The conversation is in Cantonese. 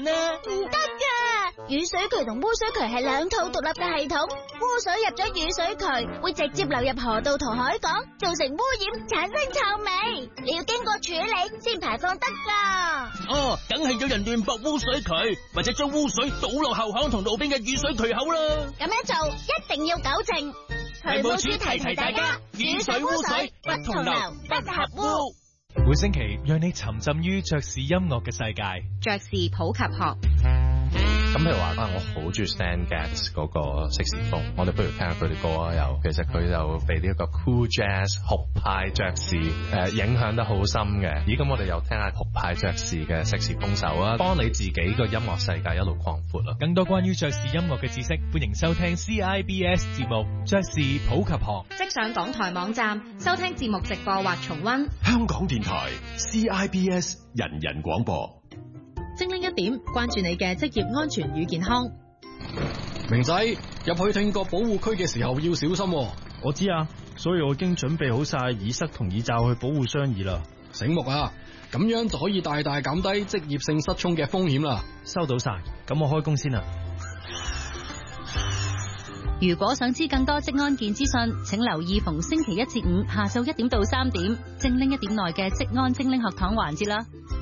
啊？ 唔得噶，雨水渠同污水渠係兩套獨立嘅系統，污水入咗雨水渠會直接流入河道同海港，造成污染，產生臭味。你要經過處理先排放得噶。 哦，梗係有人亂駁污水渠，或者將污水倒落後巷同路邊嘅雨水渠口啦。 咁樣做一定要糾正。 渠務署提提大家，雨水污水不同流，不合污。 每星期讓你沉浸於爵士音樂嘅世界。 爵士普及學。 咁譬如話我好中意 Stan Getz 嗰個色士風，我哋不如聽下佢哋歌啊。又其實佢就被呢一個 cool jazz 酷派爵士影響得好深嘅。咦，咁我哋又聽下酷派爵士嘅色士風手啊，幫你自己個音樂世界一路擴闊啊。 更多關於爵士音樂嘅知識，歡迎收聽 CIBS 節目《爵士普及學》。 即上港台網站收聽節目直播或重溫。 香港電台 CIBS 人人廣播。 精靈一點，關注你嘅職業安全與健康。 明仔，入去聽覺保護區嘅時候要小心喎。 我知啊，所以我已經準備好晒耳塞同耳罩去保護雙耳啦。 醒目啊，咁樣就可以大大減低職業性失聰嘅風險啦。 收到晒，咁我開工先啦。 如果想知更多職安健資訊，請留意逢星期一至五下晝1點到3點，精靈一點內嘅職安精靈學堂環節啦。